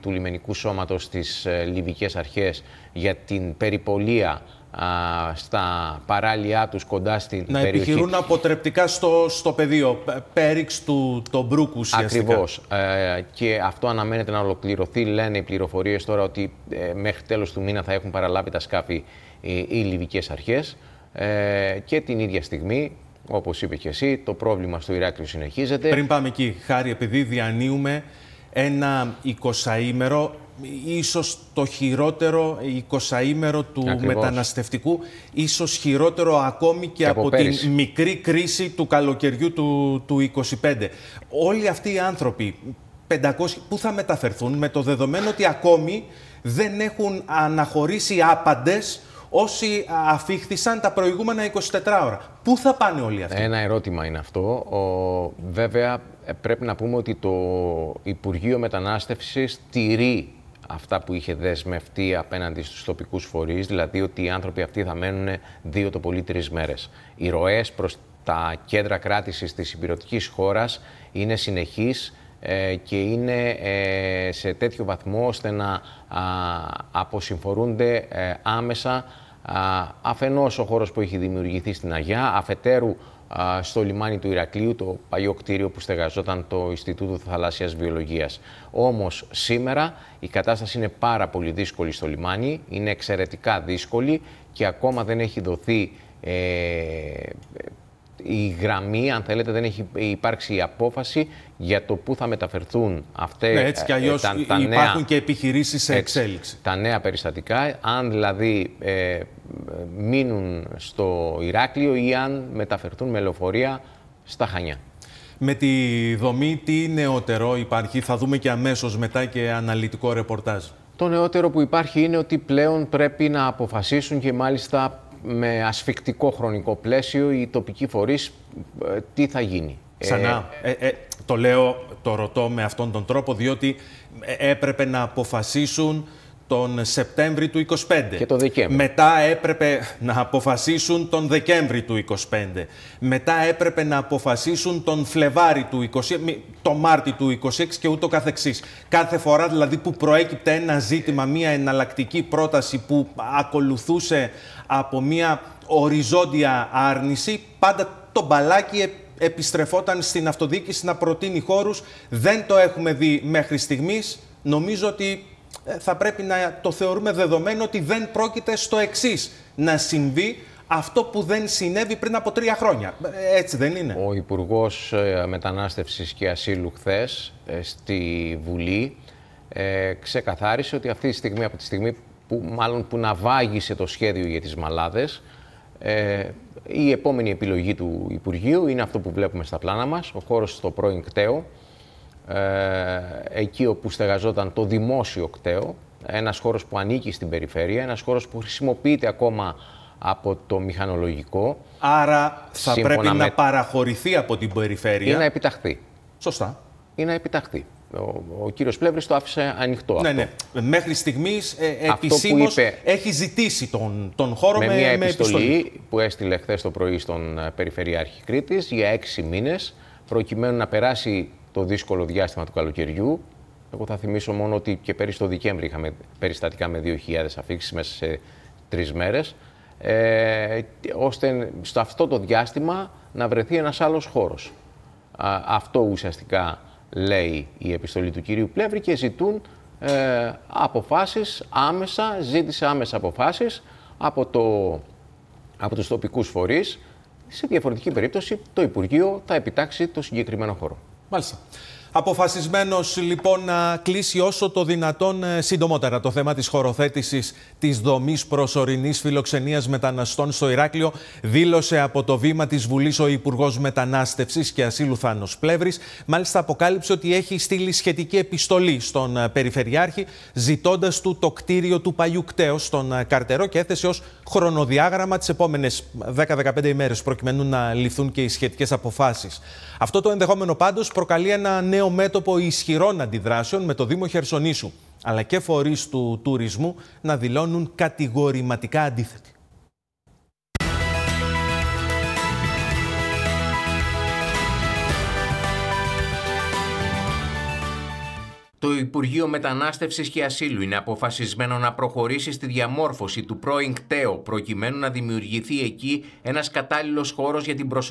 του λιμενικού σώματος στις λιβικές αρχές για την περιπολία στα παράλια τους κοντά στην να περιοχή. Επιχειρούν αποτρεπτικά στο πεδίο, πέριξ του Μπρούκ ουσιαστικά. Ακριβώς. Και αυτό αναμένεται να ολοκληρωθεί. Λένε οι πληροφορίες τώρα ότι μέχρι τέλος του μήνα θα έχουν παραλάβει τα σκάφη οι λιβικές αρχές. Και την ίδια στιγμή, όπως είπε και εσύ, το πρόβλημα στο Ηράκλειο συνεχίζεται. Πριν πάμε εκεί, Χάρη, επειδή διανύουμε ένα 20ήμερο, ίσως το χειρότερο 20ήμερο του μεταναστευτικού, ίσως χειρότερο ακόμη και από την μικρή κρίση του καλοκαιριού του 25. Όλοι αυτοί οι άνθρωποι, 500, πού θα μεταφερθούν, με το δεδομένο ότι ακόμη δεν έχουν αναχωρήσει άπαντες όσοι αφήχθησαν τα προηγούμενα 24 ώρα. Πού θα πάνε όλοι αυτοί? Ένα ερώτημα είναι αυτό. Βέβαια, πρέπει να πούμε ότι το Υπουργείο Μετανάστευσης τηρεί αυτά που είχε δεσμευτεί απέναντι στους τοπικούς φορείς, δηλαδή ότι οι άνθρωποι αυτοί θα μένουν 2 το πολύ 3 μέρες. Οι ροές προς τα κέντρα κράτησης της υπηρετικής χώρας είναι συνεχείς και είναι σε τέτοιο βαθμό ώστε να αποσυμφορούνται άμεσα αφενός ο χώρος που έχει δημιουργηθεί στην Αγιά, αφετέρου στο λιμάνι του Ηρακλείου, το παλιό κτίριο που στεγαζόταν το Ινστιτούτο Θαλάσσιας Βιολογίας. Όμως σήμερα η κατάσταση είναι πάρα πολύ δύσκολη στο λιμάνι, είναι εξαιρετικά δύσκολη και ακόμα δεν έχει δοθεί η γραμμή, αν θέλετε, δεν έχει υπάρξει η απόφαση για το πού θα μεταφερθούν αυτές έτσι κι αλλιώς υπάρχουν και επιχειρήσεις σε εξέλιξη. Τα νέα περιστατικά, αν δηλαδή μείνουν στο Ηράκλειο ή αν μεταφερθούν με λεωφορεία στα Χανιά. Με τη δομή, τι νεότερο υπάρχει, θα δούμε και αμέσως μετά και αναλυτικό ρεπορτάζ. Το νεότερο που υπάρχει είναι ότι πλέον πρέπει να αποφασίσουν και μάλιστα με ασφικτικό χρονικό πλαίσιο οι τοπικοί φορείς τι θα γίνει. Ξανά, το ρωτώ με αυτόν τον τρόπο, διότι έπρεπε να αποφασίσουν τον Σεπτέμβρη του 25. Και το Δεκέμβρη. Μετά έπρεπε να αποφασίσουν τον Δεκέμβρη του 25. Μετά έπρεπε να αποφασίσουν τον Φλεβάρη του 26, το Μάρτι του 26 και ούτω καθεξής. Κάθε φορά δηλαδή που προέκυπτε ένα ζήτημα, μια εναλλακτική πρόταση που ακολουθούσε από μια οριζόντια άρνηση, πάντα το μπαλάκι επιστρεφόταν στην αυτοδιοίκηση να προτείνει χώρους. Δεν το έχουμε δει μέχρι στιγμής. Νομίζω ότι θα πρέπει να το θεωρούμε δεδομένο ότι δεν πρόκειται στο εξής να συμβεί αυτό που δεν συνέβη πριν από 3 χρόνια. Έτσι δεν είναι? Ο Υπουργός Μετανάστευσης και Ασύλου χθες στη Βουλή ξεκαθάρισε ότι αυτή τη στιγμή, από τη στιγμή που ναυάγησε το σχέδιο για τις Μαλάδες, η επόμενη επιλογή του Υπουργείου είναι αυτό που βλέπουμε στα πλάνα μας, ο χώρος στο πρώην κτέο, εκεί όπου στεγαζόταν το δημόσιο κτέο, ένας χώρος που ανήκει στην περιφέρεια, ένας χώρος που χρησιμοποιείται ακόμα από το μηχανολογικό. Άρα θα πρέπει να παραχωρηθεί από την περιφέρεια. Ή να επιταχθεί. Σωστά. Ή να επιταχθεί. Ο κύριος Πλεύρης το άφησε ανοιχτό αυτό. Ναι. Μέχρι στιγμής επισήμως έχει ζητήσει τον χώρο με μια επιστολή που έστειλε χθες το πρωί στον Περιφερειάρχη Κρήτης για 6 μήνες, προκειμένου να περάσει το δύσκολο διάστημα του καλοκαιριού. Εγώ θα θυμίσω μόνο ότι και πέρυσι το Δεκέμβρη είχαμε περιστατικά με 2.000 αφήξεις μέσα σε 3 μέρες, ώστε στο αυτό το διάστημα να βρεθεί ένας άλλος χώρος. Αυτό ουσιαστικά λέει η επιστολή του κυρίου Πλεύρη και ζητούν αποφάσεις άμεσα, ζήτησε άμεσα αποφάσεις από τους τοπικούς φορείς. Σε διαφορετική περίπτωση το Υπουργείο θα επιτάξει το συγκεκριμένο χώρο. Μάλιστα. Αποφασισμένος λοιπόν να κλείσει όσο το δυνατόν συντομότερα το θέμα της χωροθέτησης της δομής προσωρινής φιλοξενίας μεταναστών στο Ηράκλειο, δήλωσε από το βήμα της Βουλής ο Υπουργός Μετανάστευσης και Ασύλου Θάνος Πλεύρης. Μάλιστα αποκάλυψε ότι έχει στείλει σχετική επιστολή στον Περιφερειάρχη, ζητώντας του το κτίριο του παλιού κτέως στον Καρτερό και έθεσε ως χρονοδιάγραμμα τις επόμενες 10-15 ημέρες προκειμένου να ληφθούν και οι σχετικές αποφάσεις. Αυτό το ενδεχόμενο πάντως προκαλεί ένα νέο μέτωπο ισχυρών αντιδράσεων, με το Δήμο Χερσονήσου αλλά και φορείς του τουρισμού να δηλώνουν κατηγορηματικά αντίθετοι. Το Υπουργείο Μετανάστευσης και Ασύλου είναι αποφασισμένο να προχωρήσει στη διαμόρφωση του πρώην ΚΤΕΟ προκειμένου να δημιουργηθεί εκεί ένας κατάλληλος χώρος για την προσωρινή